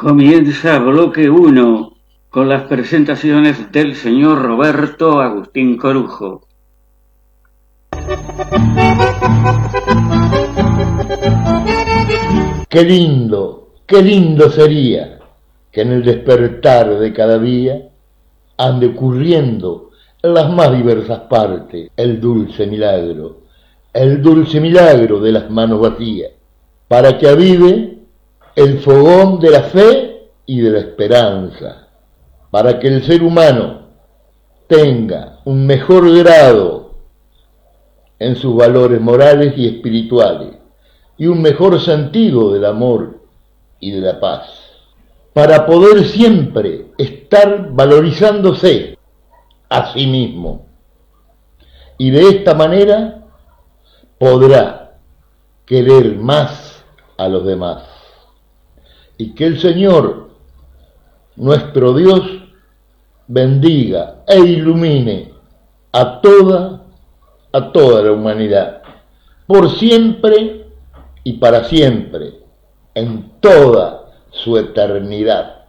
Comienza bloque uno con las presentaciones del señor Roberto Agustín Corujo. Qué lindo sería que en el despertar de cada día ande ocurriendo en las más diversas partes el dulce milagro de las manos vacías, para que avive el fogón de la fe y de la esperanza, para que el ser humano tenga un mejor grado en sus valores morales y espirituales y un mejor sentido del amor y de la paz, para poder siempre estar valorizándose a sí mismo, y de esta manera podrá querer más a los demás. Y que el Señor, nuestro Dios, bendiga e ilumine a toda la humanidad, por siempre y para siempre, en toda su eternidad.